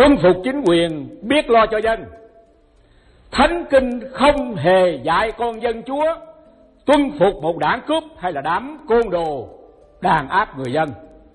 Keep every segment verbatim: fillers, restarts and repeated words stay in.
tuân phục chính quyền, biết lo cho dân. Thánh Kinh không hề dạy con dân Chúa tuân phục một đảng cướp hay là đám côn đồ đàn áp người dân.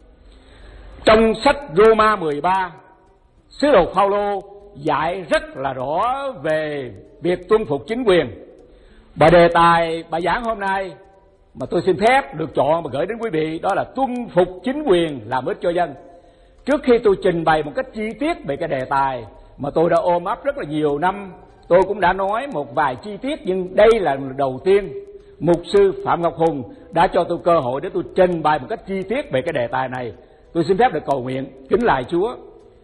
Trong sách Roma mười ba, sứ đồ Phaolô dạy rất là rõ về việc tuân phục chính quyền. Và đề tài bài giảng hôm nay mà tôi xin phép được chọn và gửi đến quý vị đó là tuân phục chính quyền làm ích cho dân. Trước khi tôi trình bày một cách chi tiết về cái đề tài mà tôi đã ôm ấp rất là nhiều năm, tôi cũng đã nói một vài chi tiết, nhưng đây là lần đầu tiên mục sư Phạm Ngọc Hùng đã cho tôi cơ hội để tôi trình bày một cách chi tiết về cái đề tài này. Tôi xin phép được cầu nguyện. Kính lạy Chúa,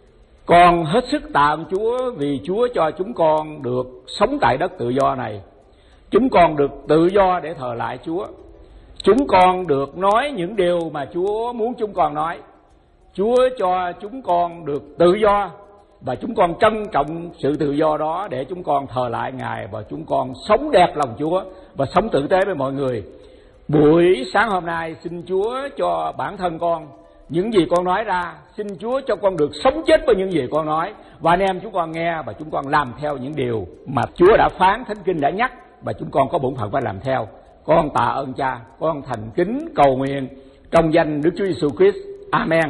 con hết sức tạ ơn Chúa vì Chúa cho chúng con được sống tại đất tự do này. Chúng con được tự do để thờ lại Chúa. Chúng con được nói những điều mà Chúa muốn chúng con nói. Chúa cho chúng con được tự do và chúng con trân trọng sự tự do đó để chúng con thờ lại Ngài và chúng con sống đẹp lòng Chúa và sống tử tế với mọi người. Buổi sáng hôm nay xin Chúa cho bản thân con những gì con nói ra, xin Chúa cho con được sống chết với những gì con nói, và anh em chúng con nghe và chúng con làm theo những điều mà Chúa đã phán, Thánh Kinh đã nhắc, và chúng con có bổn phận phải làm theo. Con tạ ơn Cha, con thành kính cầu nguyện trong danh Đức Chúa Giêsu Christ. Amen.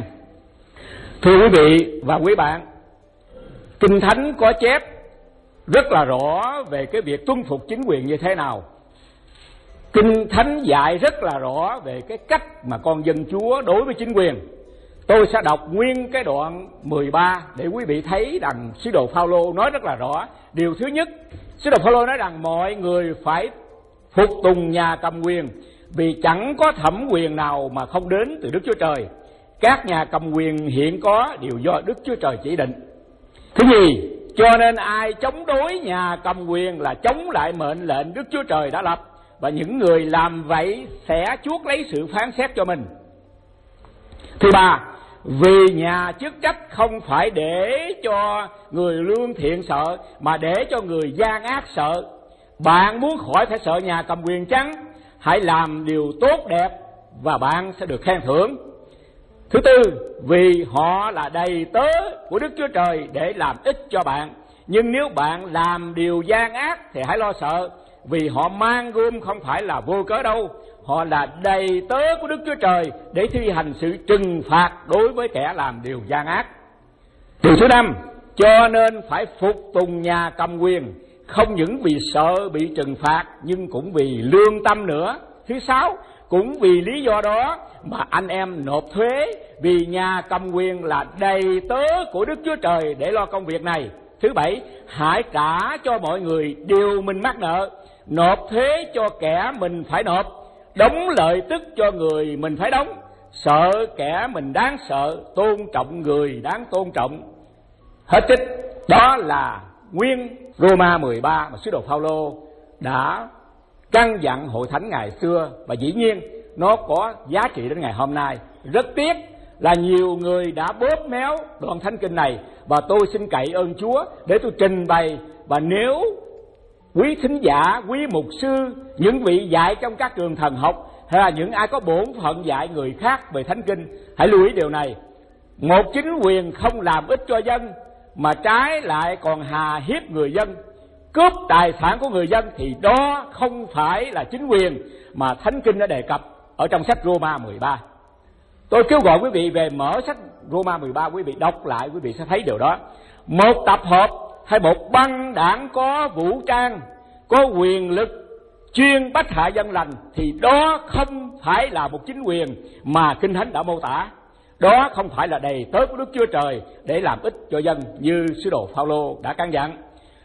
Thưa quý vị và quý bạn, Kinh Thánh có chép rất là rõ về cái việc tuân phục chính quyền như thế nào. Kinh Thánh dạy rất là rõ về cái cách mà con dân Chúa đối với chính quyền. Tôi sẽ đọc nguyên cái đoạn mười ba để quý vị thấy rằng sứ đồ Phaolô nói rất là rõ. Điều thứ nhất, sứ đồ Phaolô nói rằng mọi người phải phục tùng nhà cầm quyền, vì chẳng có thẩm quyền nào mà không đến từ Đức Chúa Trời. Các nhà cầm quyền hiện có đều do Đức Chúa Trời chỉ định. Thứ nhì, cho nên ai chống đối nhà cầm quyền là chống lại mệnh lệnh Đức Chúa Trời đã lập, và những người làm vậy sẽ chuốc lấy sự phán xét cho mình. Thứ ba, vì nhà chức trách không phải để cho người lương thiện sợ, mà để cho người gian ác sợ. Bạn muốn khỏi phải sợ nhà cầm quyền chăng? Hãy làm điều tốt đẹp và bạn sẽ được khen thưởng. Thứ tư, vì họ là đầy tớ của Đức Chúa Trời để làm ích cho bạn. Nhưng nếu bạn làm điều gian ác thì hãy lo sợ, vì họ mang gươm không phải là vô cớ đâu. Họ là đầy tớ của Đức Chúa Trời để thi hành sự trừng phạt đối với kẻ làm điều gian ác. Điều thứ năm, cho nên phải phục tùng nhà cầm quyền, không những vì sợ bị trừng phạt nhưng cũng vì lương tâm nữa. Thứ sáu, cũng vì lý do đó mà anh em nộp thuế, vì nhà cầm quyền là đầy tớ của Đức Chúa Trời để lo công việc này. Thứ bảy, hãy trả cho mọi người điều mình mắc nợ, nộp thuế cho kẻ mình phải nộp, đóng lợi tức cho người mình phải đóng, sợ kẻ mình đáng sợ, tôn trọng người đáng tôn trọng. Hết trích. Đó là nguyên Roma mười ba mà sứ đồ Phaolô đã căn dặn hội thánh ngày xưa, và dĩ nhiên nó có giá trị đến ngày hôm nay. Rất tiếc là nhiều người đã bóp méo đoạn Thánh Kinh này, và tôi xin cậy ơn Chúa để tôi trình bày. Và nếu quý thính giả, quý mục sư, những vị dạy trong các trường thần học, hay là những ai có bổn phận dạy người khác về Thánh Kinh, hãy lưu ý điều này. Một chính quyền không làm ích cho dân mà trái lại còn hà hiếp người dân, cướp tài sản của người dân, thì đó không phải là chính quyền mà Thánh Kinh đã đề cập ở trong sách Roma mười ba. Tôi kêu gọi quý vị về mở sách Roma mười ba, quý vị đọc lại, quý vị sẽ thấy điều đó. Một tập hợp hay một băng đảng có vũ trang, có quyền lực chuyên bắt hạ dân lành, thì đó không phải là một chính quyền mà Kinh Thánh đã mô tả. Đó không phải là đầy tớ của Đức Chúa Trời để làm ích cho dân như sứ đồ Phaolô đã căn dặn.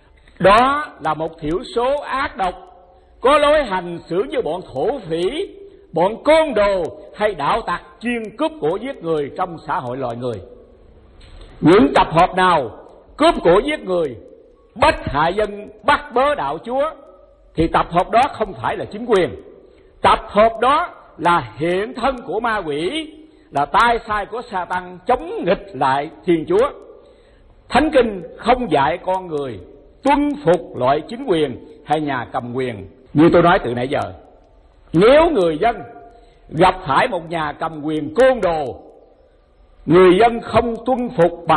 Đó là một thiểu số ác độc, có lối hành xử như bọn thổ phỉ, bọn côn đồ hay đạo tặc chuyên cướp của giết người trong xã hội loài người. Những tập hợp nào cướp của giết người, bắt hạ dân, bắt bớ đạo Chúa, thì tập hợp đó không phải là chính quyền. Tập hợp đó là hiện thân của ma quỷ, là tay sai của Sa-tăng chống nghịch lại Thiên Chúa. Thánh Kinh không dạy con người tuân phục loại chính quyền hay nhà cầm quyền. Như tôi nói từ nãy giờ, nếu người dân gặp phải một nhà cầm quyền côn đồ, người dân không tuân phục bằng